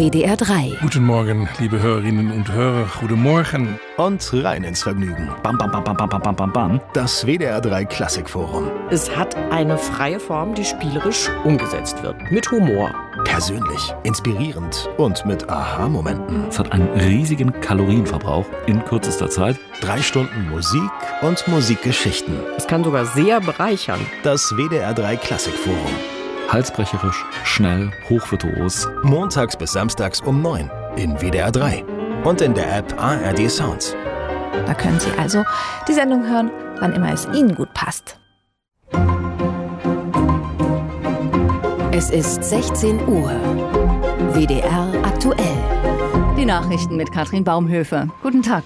WDR 3. Guten Morgen, liebe Hörerinnen und Hörer. Guten Morgen. Und rein ins Vergnügen. Bam, bam, bam, bam, bam, bam, bam, bam. Das WDR 3 Klassikforum. Es hat eine freie Form, die spielerisch umgesetzt wird. Mit Humor. Persönlich, inspirierend und mit Aha-Momenten. Es hat einen riesigen Kalorienverbrauch in kürzester Zeit. 3 Stunden Musik und Musikgeschichten. Es kann sogar sehr bereichern. Das WDR 3 Klassikforum. Halsbrecherisch, schnell, hochvirtuos. Montags bis samstags um 9 in WDR 3 und in der App ARD Sounds. Da können Sie also die Sendung hören, wann immer es Ihnen gut passt. Es ist 16 Uhr. WDR aktuell. Die Nachrichten mit Katrin Baumhöfer. Guten Tag.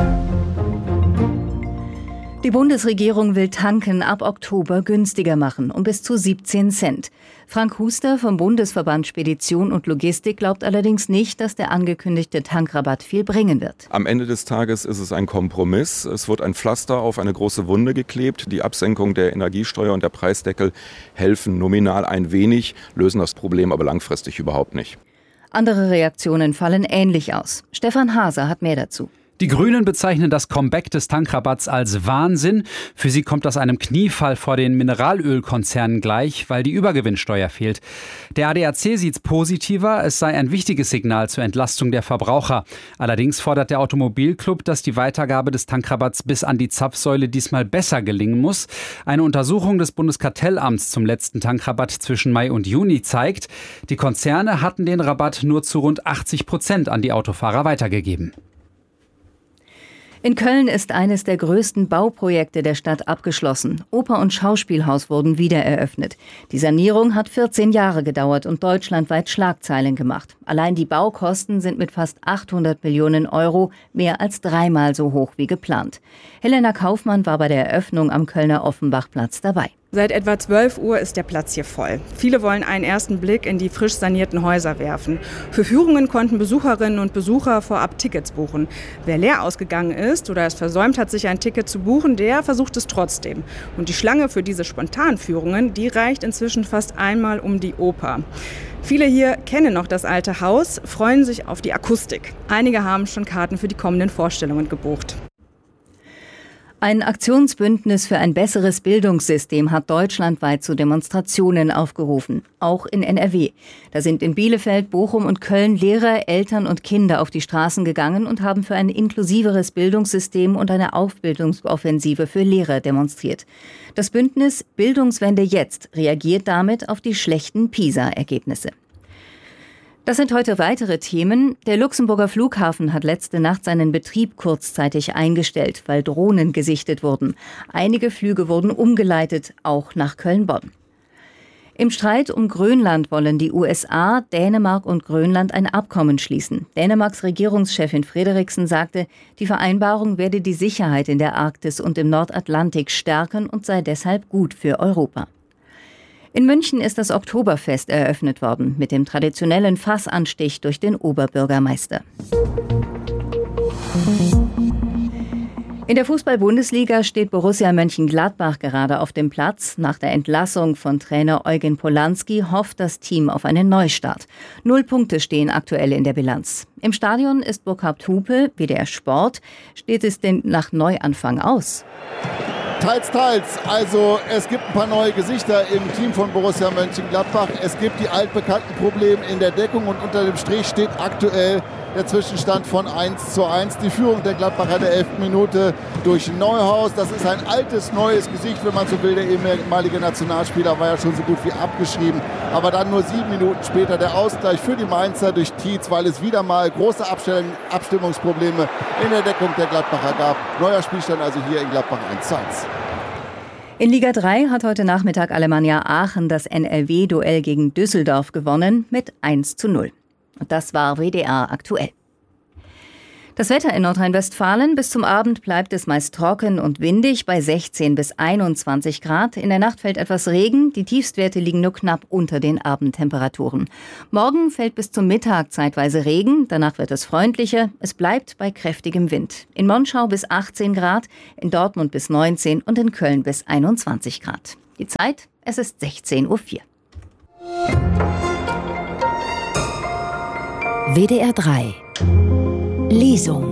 Die Bundesregierung will Tanken ab Oktober günstiger machen, um bis zu 17 Cent. Frank Huster vom Bundesverband Spedition und Logistik glaubt allerdings nicht, dass der angekündigte Tankrabatt viel bringen wird. Am Ende des Tages ist es ein Kompromiss. Es wird ein Pflaster auf eine große Wunde geklebt. Die Absenkung der Energiesteuer und der Preisdeckel helfen nominal ein wenig, lösen das Problem aber langfristig überhaupt nicht. Andere Reaktionen fallen ähnlich aus. Stefan Haser hat mehr dazu. Die Grünen bezeichnen das Comeback des Tankrabatts als Wahnsinn. Für sie kommt das einem Kniefall vor den Mineralölkonzernen gleich, weil die Übergewinnsteuer fehlt. Der ADAC sieht's positiver, es sei ein wichtiges Signal zur Entlastung der Verbraucher. Allerdings fordert der Automobilclub, dass die Weitergabe des Tankrabatts bis an die Zapfsäule diesmal besser gelingen muss. Eine Untersuchung des Bundeskartellamts zum letzten Tankrabatt zwischen Mai und Juni zeigt, die Konzerne hatten den Rabatt nur zu rund 80% an die Autofahrer weitergegeben. In Köln ist eines der größten Bauprojekte der Stadt abgeschlossen. Oper- und Schauspielhaus wurden wieder eröffnet. Die Sanierung hat 14 Jahre gedauert und deutschlandweit Schlagzeilen gemacht. Allein die Baukosten sind mit fast 800 Millionen Euro mehr als 3-mal so hoch wie geplant. Helena Kaufmann war bei der Eröffnung am Kölner Offenbachplatz dabei. Seit etwa 12 Uhr ist der Platz hier voll. Viele wollen einen ersten Blick in die frisch sanierten Häuser werfen. Für Führungen konnten Besucherinnen und Besucher vorab Tickets buchen. Wer leer ausgegangen ist oder es versäumt hat, sich ein Ticket zu buchen, der versucht es trotzdem. Und die Schlange für diese Spontanführungen, die reicht inzwischen fast einmal um die Oper. Viele hier kennen noch das alte Haus, freuen sich auf die Akustik. Einige haben schon Karten für die kommenden Vorstellungen gebucht. Ein Aktionsbündnis für ein besseres Bildungssystem hat deutschlandweit zu Demonstrationen aufgerufen, auch in NRW. Da sind in Bielefeld, Bochum und Köln Lehrer, Eltern und Kinder auf die Straßen gegangen und haben für ein inklusiveres Bildungssystem und eine Aufbildungsoffensive für Lehrer demonstriert. Das Bündnis Bildungswende jetzt reagiert damit auf die schlechten PISA-Ergebnisse. Das sind heute weitere Themen. Der Luxemburger Flughafen hat letzte Nacht seinen Betrieb kurzzeitig eingestellt, weil Drohnen gesichtet wurden. Einige Flüge wurden umgeleitet, auch nach Köln-Bonn. Im Streit um Grönland wollen die USA, Dänemark und Grönland ein Abkommen schließen. Dänemarks Regierungschefin Frederiksen sagte, die Vereinbarung werde die Sicherheit in der Arktis und im Nordatlantik stärken und sei deshalb gut für Europa. In München ist das Oktoberfest eröffnet worden mit dem traditionellen Fassanstich durch den Oberbürgermeister. In der Fußball-Bundesliga steht Borussia Mönchengladbach gerade auf dem Platz. Nach der Entlassung von Trainer Eugen Polanski hofft das Team auf einen Neustart. 0 Punkte stehen aktuell in der Bilanz. Im Stadion ist Burkhard Hupe, WDR Sport. Steht es denn nach Neuanfang aus? Teils, teils. Also es gibt ein paar neue Gesichter im Team von Borussia Mönchengladbach. Es gibt die altbekannten Probleme in der Deckung und unter dem Strich steht aktuell der Zwischenstand von 1:1. Die Führung der Gladbacher in der 11. Minute durch Neuhaus. Das ist ein altes, neues Gesicht, wenn man so will. Der ehemalige Nationalspieler war ja schon so gut wie abgeschrieben. Aber dann nur 7 Minuten später der Ausgleich für die Mainzer durch Tietz, weil es wieder mal große Abstimmungsprobleme in der Deckung der Gladbacher gab. Neuer Spielstand also hier in Gladbach 1:1. In Liga 3 hat heute Nachmittag Alemannia Aachen das NRW-Duell gegen Düsseldorf gewonnen mit 1:0. Und das war WDR aktuell. Das Wetter in Nordrhein-Westfalen: bis zum Abend bleibt es meist trocken und windig bei 16 bis 21 Grad. In der Nacht fällt etwas Regen. Die Tiefstwerte liegen nur knapp unter den Abendtemperaturen. Morgen fällt bis zum Mittag zeitweise Regen. Danach wird es freundlicher. Es bleibt bei kräftigem Wind. In Monschau bis 18 Grad, in Dortmund bis 19 und in Köln bis 21 Grad. Die Zeit: es ist 16:04 Uhr. WDR 3 Lesung.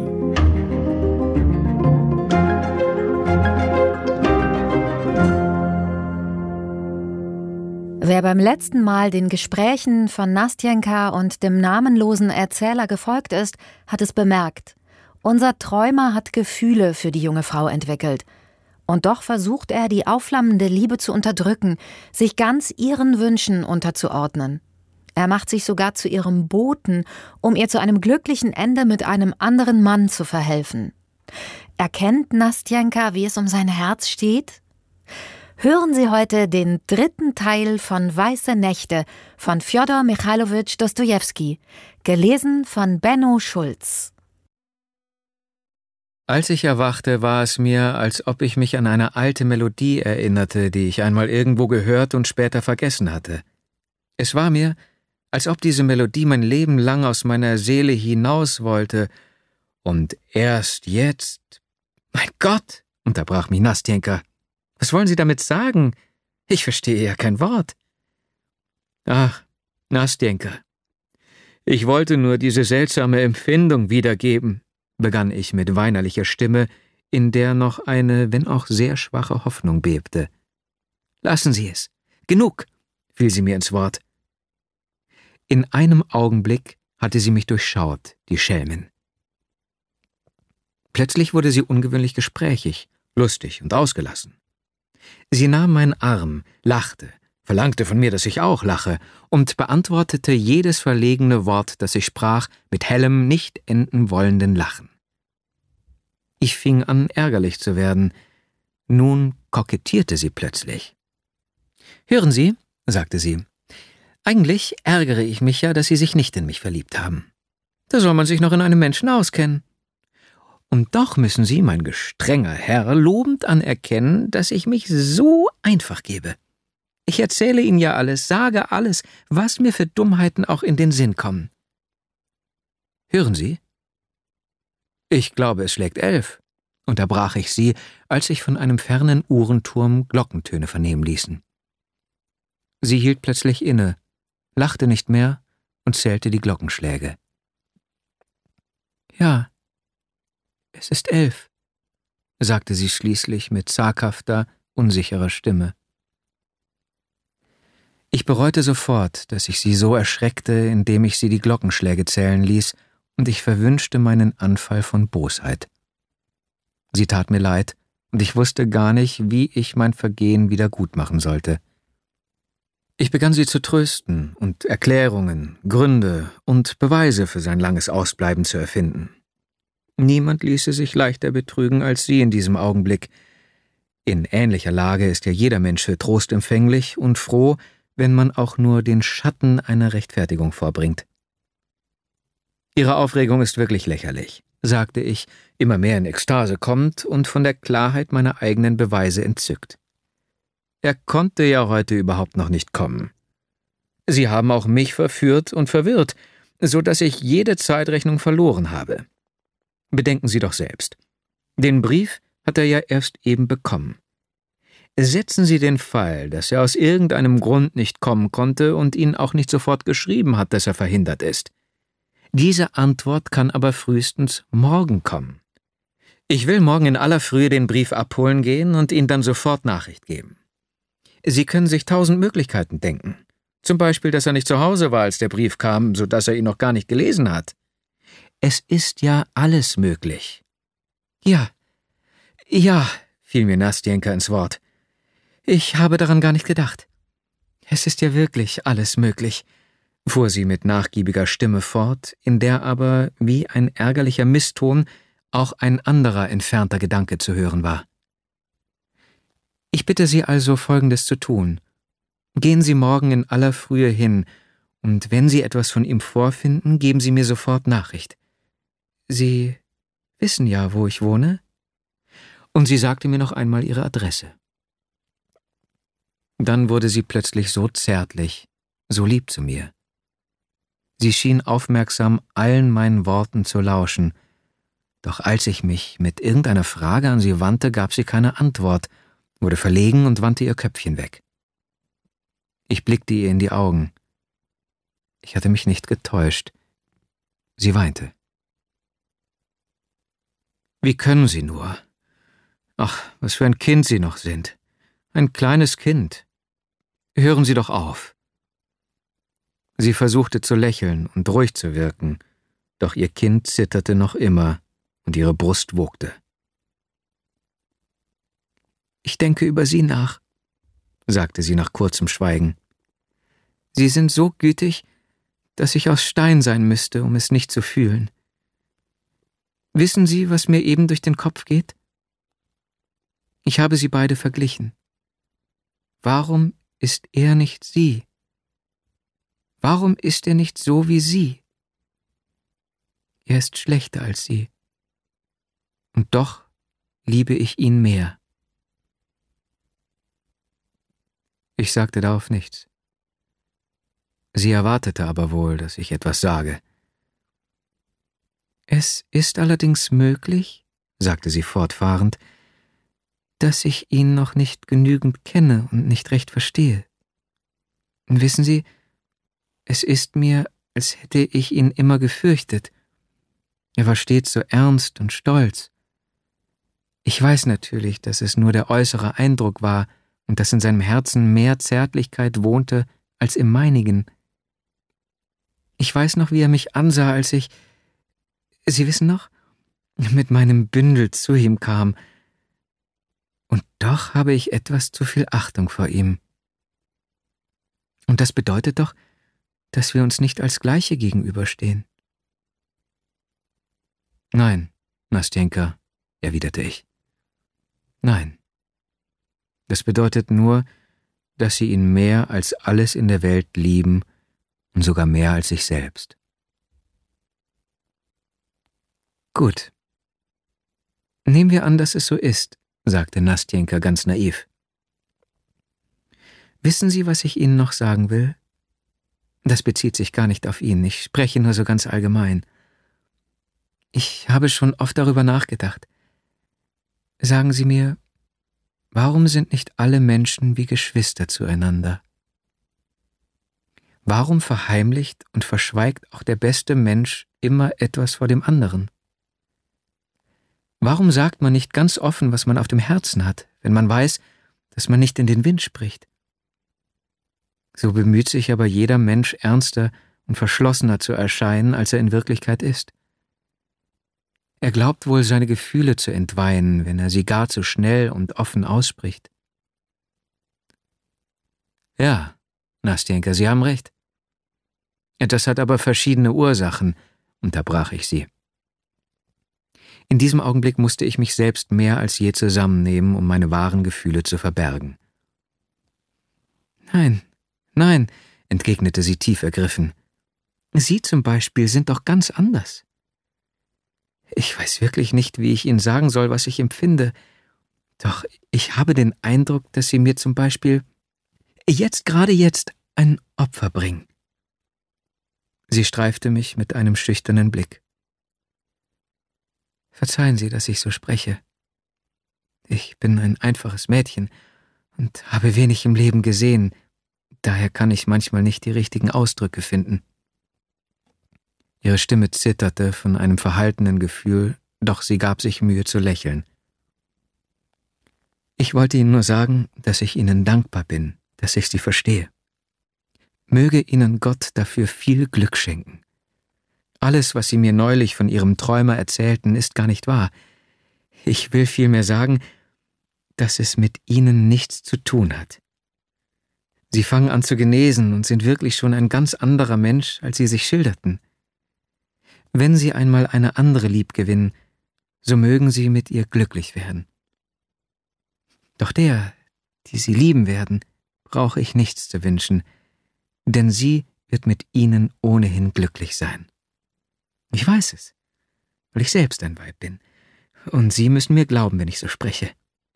Wer beim letzten Mal den Gesprächen von Nastjenka und dem namenlosen Erzähler gefolgt ist, hat es bemerkt. Unser Träumer hat Gefühle für die junge Frau entwickelt. Und doch versucht er, die aufflammende Liebe zu unterdrücken, sich ganz ihren Wünschen unterzuordnen. Er macht sich sogar zu ihrem Boten, um ihr zu einem glücklichen Ende mit einem anderen Mann zu verhelfen. Erkennt Nastjenka, wie es um sein Herz steht? Hören Sie heute den 3. Teil von Weiße Nächte von Fjodor Michailowitsch Dostojewski, gelesen von Benno Schulz. Als ich erwachte, war es mir, als ob ich mich an eine alte Melodie erinnerte, die ich einmal irgendwo gehört und später vergessen hatte. Es war mir, als ob diese Melodie mein Leben lang aus meiner Seele hinaus wollte, und erst jetzt... Mein Gott, unterbrach mich Nastjenka. Was wollen Sie damit sagen? Ich verstehe ja kein Wort. Ach, Nastjenka, ich wollte nur diese seltsame Empfindung wiedergeben, begann ich mit weinerlicher Stimme, in der noch eine, wenn auch sehr schwache Hoffnung bebte. Lassen Sie es. Genug, fiel sie mir ins Wort. In einem Augenblick hatte sie mich durchschaut, die Schelmin. Plötzlich wurde sie ungewöhnlich gesprächig, lustig und ausgelassen. Sie nahm meinen Arm, lachte, verlangte von mir, dass ich auch lache, und beantwortete jedes verlegene Wort, das ich sprach, mit hellem, nicht enden wollenden Lachen. Ich fing an, ärgerlich zu werden. Nun kokettierte sie plötzlich. »Hören Sie«, sagte sie, »eigentlich ärgere ich mich ja, dass Sie sich nicht in mich verliebt haben. Da soll man sich noch in einem Menschen auskennen. Und doch müssen Sie, mein gestrenger Herr, lobend anerkennen, dass ich mich so einfach gebe. Ich erzähle Ihnen ja alles, sage alles, was mir für Dummheiten auch in den Sinn kommen. Hören Sie? Ich glaube, es schlägt 11, unterbrach ich sie, als sich von einem fernen Uhrenturm Glockentöne vernehmen ließen. Sie hielt plötzlich inne, lachte nicht mehr und zählte die Glockenschläge. Ja, es ist 11, sagte sie schließlich mit zaghafter, unsicherer Stimme. Ich bereute sofort, dass ich sie so erschreckte, indem ich sie die Glockenschläge zählen ließ, und ich verwünschte meinen Anfall von Bosheit. Sie tat mir leid, und ich wusste gar nicht, wie ich mein Vergehen wieder gutmachen sollte. Ich begann sie zu trösten und Erklärungen, Gründe und Beweise für sein langes Ausbleiben zu erfinden. Niemand ließe sich leichter betrügen als sie in diesem Augenblick. In ähnlicher Lage ist ja jeder Mensch für Trost empfänglich und froh, wenn man auch nur den Schatten einer Rechtfertigung vorbringt. »Ihre Aufregung ist wirklich lächerlich«, sagte ich, immer mehr in Ekstase kommend und von der Klarheit meiner eigenen Beweise entzückt. Er konnte ja heute überhaupt noch nicht kommen. Sie haben auch mich verführt und verwirrt, so dass ich jede Zeitrechnung verloren habe. Bedenken Sie doch selbst. Den Brief hat er ja erst eben bekommen. Setzen Sie den Fall, dass er aus irgendeinem Grund nicht kommen konnte und Ihnen auch nicht sofort geschrieben hat, dass er verhindert ist. Diese Antwort kann aber frühestens morgen kommen. Ich will morgen in aller Frühe den Brief abholen gehen und Ihnen dann sofort Nachricht geben. Sie können sich 1000 Möglichkeiten denken. Zum Beispiel, dass er nicht zu Hause war, als der Brief kam, so dass er ihn noch gar nicht gelesen hat. Es ist ja alles möglich. Ja, fiel mir Nastjenka ins Wort. Ich habe daran gar nicht gedacht. Es ist ja wirklich alles möglich, fuhr sie mit nachgiebiger Stimme fort, in der aber, wie ein ärgerlicher Misston, auch ein anderer entfernter Gedanke zu hören war. Ich bitte Sie also, Folgendes zu tun. Gehen Sie morgen in aller Frühe hin, und wenn Sie etwas von ihm vorfinden, geben Sie mir sofort Nachricht. Sie wissen ja, wo ich wohne? Und sie sagte mir noch einmal ihre Adresse. Dann wurde sie plötzlich so zärtlich, so lieb zu mir. Sie schien aufmerksam allen meinen Worten zu lauschen, doch als ich mich mit irgendeiner Frage an sie wandte, gab sie keine Antwort, wurde verlegen und wandte ihr Köpfchen weg. Ich blickte ihr in die Augen. Ich hatte mich nicht getäuscht. Sie weinte. Wie können Sie nur? Ach, was für ein Kind Sie noch sind. Ein kleines Kind. Hören Sie doch auf. Sie versuchte zu lächeln und ruhig zu wirken, doch ihr Kind zitterte noch immer und ihre Brust wogte. Ich denke über Sie nach, sagte sie nach kurzem Schweigen. Sie sind so gütig, dass ich aus Stein sein müsste, um es nicht zu fühlen. Wissen Sie, was mir eben durch den Kopf geht? Ich habe sie beide verglichen. Warum ist er nicht sie? Warum ist er nicht so wie Sie? Er ist schlechter als Sie. Und doch liebe ich ihn mehr. Ich sagte darauf nichts. Sie erwartete aber wohl, dass ich etwas sage. Es ist allerdings möglich, sagte sie fortfahrend, dass ich ihn noch nicht genügend kenne und nicht recht verstehe. Und wissen Sie, es ist mir, als hätte ich ihn immer gefürchtet. Er war stets so ernst und stolz. Ich weiß natürlich, dass es nur der äußere Eindruck war und dass in seinem Herzen mehr Zärtlichkeit wohnte als im meinigen. Ich weiß noch, wie er mich ansah, als ich, Sie wissen noch, mit meinem Bündel zu ihm kam. Und doch habe ich etwas zu viel Achtung vor ihm. Und das bedeutet doch, dass wir uns nicht als Gleiche gegenüberstehen. Nein, Nastjenka, erwiderte ich. Nein. Das bedeutet nur, dass Sie ihn mehr als alles in der Welt lieben und sogar mehr als sich selbst. Gut. Nehmen wir an, dass es so ist, sagte Nastjenka ganz naiv. Wissen Sie, was ich Ihnen noch sagen will? Das bezieht sich gar nicht auf ihn, ich spreche nur so ganz allgemein. Ich habe schon oft darüber nachgedacht. Sagen Sie mir, warum sind nicht alle Menschen wie Geschwister zueinander? Warum verheimlicht und verschweigt auch der beste Mensch immer etwas vor dem anderen? Warum sagt man nicht ganz offen, was man auf dem Herzen hat, wenn man weiß, dass man nicht in den Wind spricht? So bemüht sich aber jeder Mensch ernster und verschlossener zu erscheinen, als er in Wirklichkeit ist. Er glaubt wohl, seine Gefühle zu entweihen, wenn er sie gar zu schnell und offen ausspricht. Ja, Nastjenka, Sie haben recht. Das hat aber verschiedene Ursachen, unterbrach ich sie. In diesem Augenblick musste ich mich selbst mehr als je zusammennehmen, um meine wahren Gefühle zu verbergen. Nein, entgegnete sie tief ergriffen. Sie zum Beispiel sind doch ganz anders. Ich weiß wirklich nicht, wie ich Ihnen sagen soll, was ich empfinde. Doch ich habe den Eindruck, dass Sie mir zum Beispiel gerade jetzt ein Opfer bringen. Sie streifte mich mit einem schüchternen Blick. Verzeihen Sie, dass ich so spreche. Ich bin ein einfaches Mädchen und habe wenig im Leben gesehen, daher kann ich manchmal nicht die richtigen Ausdrücke finden. Ihre Stimme zitterte von einem verhaltenen Gefühl, doch sie gab sich Mühe zu lächeln. Ich wollte Ihnen nur sagen, dass ich Ihnen dankbar bin, dass ich Sie verstehe. Möge Ihnen Gott dafür viel Glück schenken. Alles, was Sie mir neulich von Ihrem Träumer erzählten, ist gar nicht wahr. Ich will vielmehr sagen, dass es mit Ihnen nichts zu tun hat. Sie fangen an zu genesen und sind wirklich schon ein ganz anderer Mensch, als Sie sich schilderten. Wenn Sie einmal eine andere liebgewinnen, so mögen Sie mit ihr glücklich werden. Doch der, die Sie lieben werden, brauche ich nichts zu wünschen, denn sie wird mit Ihnen ohnehin glücklich sein. Ich weiß es, weil ich selbst ein Weib bin, und Sie müssen mir glauben, wenn ich so spreche.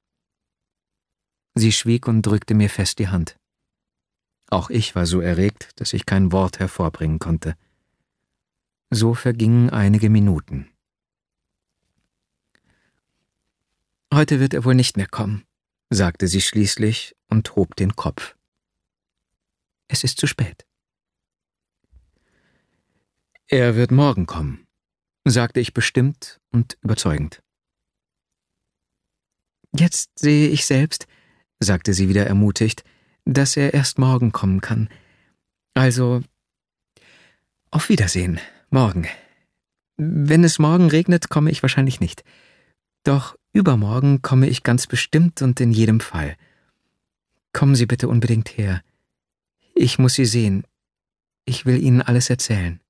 Sie schwieg und drückte mir fest die Hand. Auch ich war so erregt, dass ich kein Wort hervorbringen konnte. So vergingen einige Minuten. »Heute wird er wohl nicht mehr kommen«, sagte sie schließlich und hob den Kopf. »Es ist zu spät.« Er wird morgen kommen, sagte ich bestimmt und überzeugend. Jetzt sehe ich selbst, sagte sie wieder ermutigt, dass er erst morgen kommen kann. Also, auf Wiedersehen, morgen. Wenn es morgen regnet, komme ich wahrscheinlich nicht. Doch übermorgen komme ich ganz bestimmt und in jedem Fall. Kommen Sie bitte unbedingt her. Ich muss Sie sehen. Ich will Ihnen alles erzählen.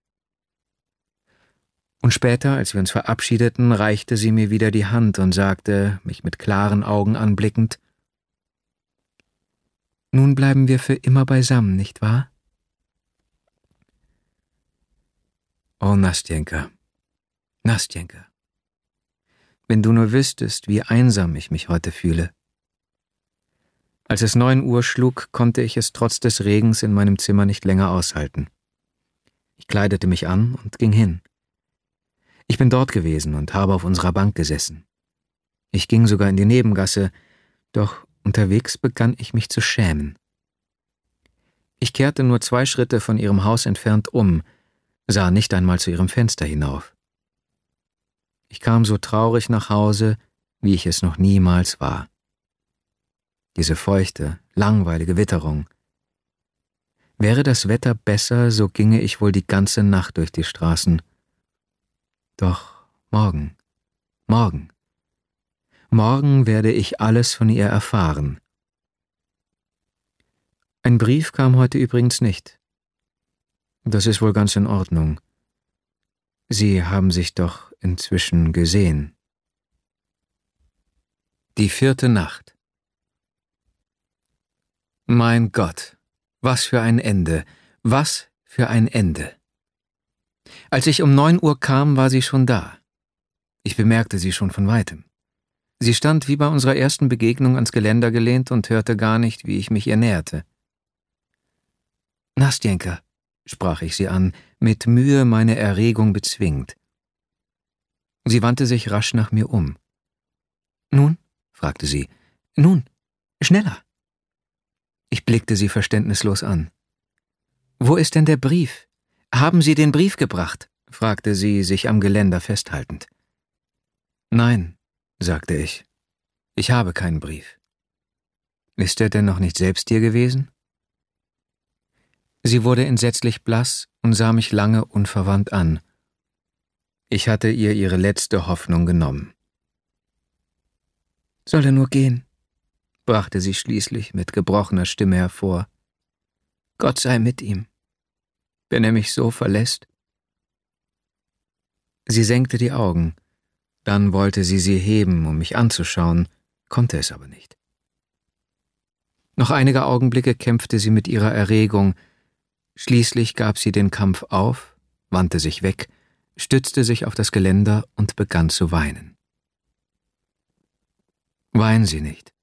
Und später, als wir uns verabschiedeten, reichte sie mir wieder die Hand und sagte, mich mit klaren Augen anblickend: Nun bleiben wir für immer beisammen, nicht wahr? Oh, Nastjenka, Nastjenka, wenn du nur wüsstest, wie einsam ich mich heute fühle. Als es 9 Uhr schlug, konnte ich es trotz des Regens in meinem Zimmer nicht länger aushalten. Ich kleidete mich an und ging hin. Ich bin dort gewesen und habe auf unserer Bank gesessen. Ich ging sogar in die Nebengasse, doch unterwegs begann ich mich zu schämen. Ich kehrte nur 2 Schritte von ihrem Haus entfernt um, sah nicht einmal zu ihrem Fenster hinauf. Ich kam so traurig nach Hause, wie ich es noch niemals war. Diese feuchte, langweilige Witterung. Wäre das Wetter besser, so ginge ich wohl die ganze Nacht durch die Straßen. Doch morgen werde ich alles von ihr erfahren. Ein Brief kam heute übrigens nicht. Das ist wohl ganz in Ordnung. Sie haben sich doch inzwischen gesehen. Die 4. Nacht. Mein Gott, was für ein Ende, was für ein Ende. Als ich um 9 Uhr kam, war sie schon da. Ich bemerkte sie schon von weitem. Sie stand wie bei unserer ersten Begegnung ans Geländer gelehnt und hörte gar nicht, wie ich mich ihr näherte. »Nastjenka«, sprach ich sie an, mit Mühe meine Erregung bezwingend. Sie wandte sich rasch nach mir um. »Nun?« fragte sie. »Nun, schneller!« Ich blickte sie verständnislos an. »Wo ist denn der Brief? Haben Sie den Brief gebracht?« fragte sie, sich am Geländer festhaltend. »Nein«, sagte ich, »ich habe keinen Brief.« »Ist er denn noch nicht selbst hier gewesen?« Sie wurde entsetzlich blass und sah mich lange unverwandt an. Ich hatte ihr ihre letzte Hoffnung genommen. »Soll er nur gehen?« brachte sie schließlich mit gebrochener Stimme hervor. »Gott sei mit ihm, wenn er mich so verlässt.« Sie senkte die Augen. Dann wollte sie heben, um mich anzuschauen, konnte es aber nicht. Noch einige Augenblicke kämpfte sie mit ihrer Erregung. Schließlich gab sie den Kampf auf, wandte sich weg, stützte sich auf das Geländer und begann zu weinen. »Weinen Sie nicht,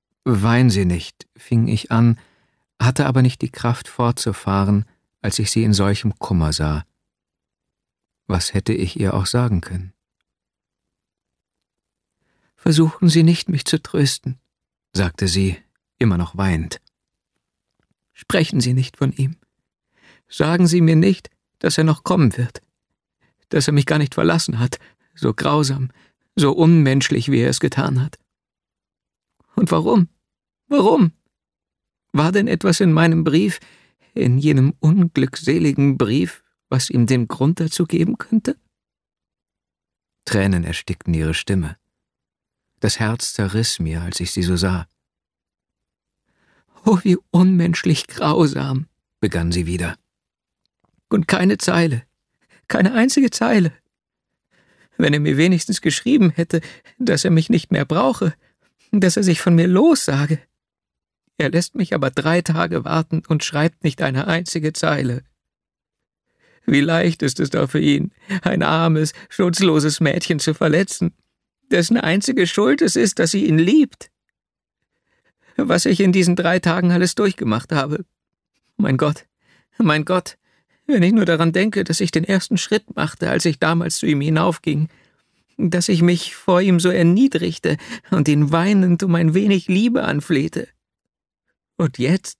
fing ich an, hatte aber nicht die Kraft fortzufahren, als ich sie in solchem Kummer sah. Was hätte ich ihr auch sagen können? »Versuchen Sie nicht, mich zu trösten«, sagte sie, immer noch weinend. »Sprechen Sie nicht von ihm. Sagen Sie mir nicht, dass er noch kommen wird, dass er mich gar nicht verlassen hat, so grausam, so unmenschlich, wie er es getan hat. Und warum? Warum? War denn etwas in meinem Brief, in jenem unglückseligen Brief, was ihm den Grund dazu geben könnte?« Tränen erstickten ihre Stimme. Das Herz zerriss mir, als ich sie so sah. »Oh, wie unmenschlich grausam«, begann sie wieder. »Und keine Zeile, keine einzige Zeile. Wenn er mir wenigstens geschrieben hätte, dass er mich nicht mehr brauche, dass er sich von mir lossage. Er lässt mich aber 3 Tage warten und schreibt nicht eine einzige Zeile. Wie leicht ist es doch für ihn, ein armes, schutzloses Mädchen zu verletzen, dessen einzige Schuld es ist, dass sie ihn liebt. Was ich in diesen 3 Tagen alles durchgemacht habe. Mein Gott, wenn ich nur daran denke, dass ich den ersten Schritt machte, als ich damals zu ihm hinaufging, dass ich mich vor ihm so erniedrigte und ihn weinend um ein wenig Liebe anflehte. Und jetzt